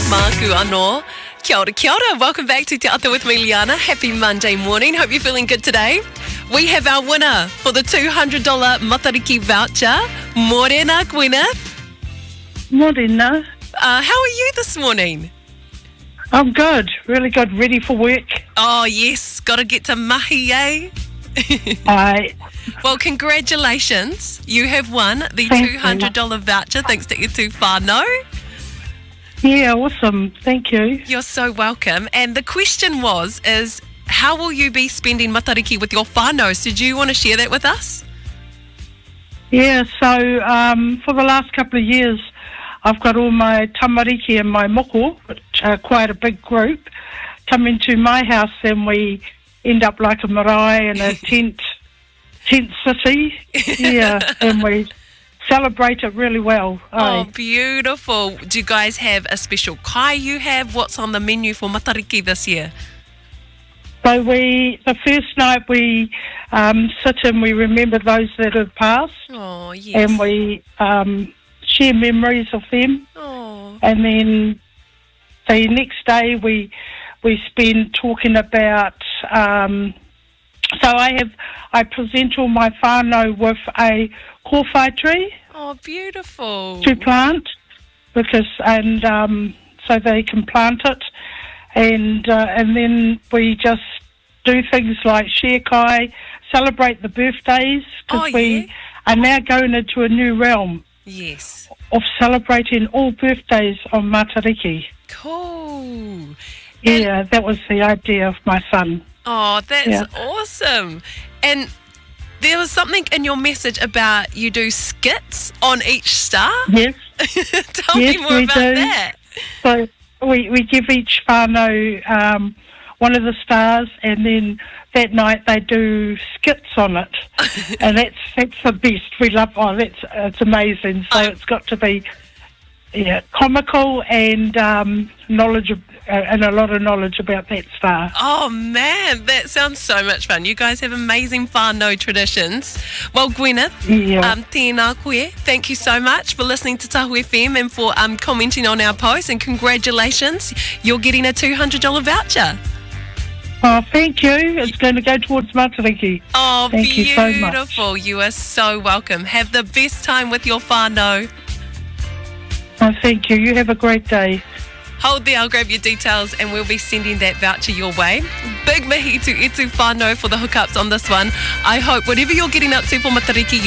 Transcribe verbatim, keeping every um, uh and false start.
Māku anō. Kia ora, kia ora. Welcome back to Te Ata with me, Liana. Happy Monday morning. Hope you're feeling good today. We have our winner for the two hundred dollars Matariki voucher. Morena, Gwyneth. Morena. Uh, how are you this morning? I'm good. Really good. Ready for work. Oh, yes. Got to get to mahi, eh? Aye. Well, congratulations. You have won the Thank two hundred dollars voucher thanks to E two whānau. Yeah, awesome. Thank you. You're so welcome. And the question was, is how will you be spending matariki with your whānau? So do you want to share that with us? Yeah, so um, for the last couple of years, I've got all my tamariki and my moko, which are quite a big group, come into my house, and we end up like a marae in a tent, tent city. Yeah, and we celebrate it really well. Oh, aye. beautiful. Do you guys have a special kai you have? What's on the menu for matariki this year? So we, the first night we um, sit and we remember those that have passed. Oh, yes. And we um, share memories of them. Oh. And then the next day we we spend talking about. Um, so I have I present all my whānau with a kōwhai tree. Oh, beautiful. To plant, because and um, so they can plant it, and uh, and then we just do things like share kai, celebrate the birthdays, because Oh, we yeah. are now going into a new realm Yes. of celebrating all birthdays on Matariki. Cool. Yeah, that was the idea of my son. Oh, that's Yeah. awesome. And there was something in your message about you do skits on each star. Yes. Tell Yes, me more we about do. that. So we, we give each whānau um, one of the stars, and then that night they do skits on it. And that's that's the best. We love oh that's it's amazing. So Oh. it's got to be yeah, comical and um, knowledge of, uh, and a lot of knowledge about that star. Oh, man, that sounds so much fun. You guys have amazing whānau traditions. Well, Gwyneth, Yeah. um, tēnā koe. Thank you so much for listening to Tahu F M and for um, commenting on our post. And congratulations, you're getting a two hundred dollars voucher. Oh, thank you. It's going to go towards Matariki. Oh, Thank you so much. beautiful. You are so welcome. Have the best time with your whānau. Oh, thank you. You have a great day. Hold there, I'll grab your details and we'll be sending that voucher your way. Big mihi to E two whānau for the hookups on this one. I hope whatever you're getting up to for Matariki,